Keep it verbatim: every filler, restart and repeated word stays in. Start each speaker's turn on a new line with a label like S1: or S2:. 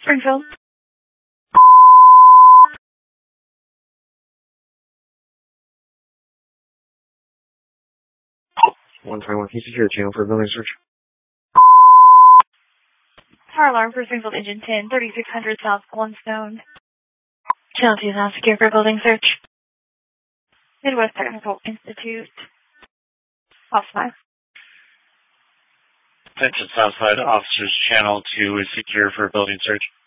S1: Springfield.
S2: one twenty-one, can you secure a channel for a building search?
S1: Fire alarm for Springfield Engine ten, thirty-six hundred South Glenstone. Channel two is now secure for a building search. Midwest Technical Institute. Off five.
S3: Attention Southside, officers, channel two is secure for a building search.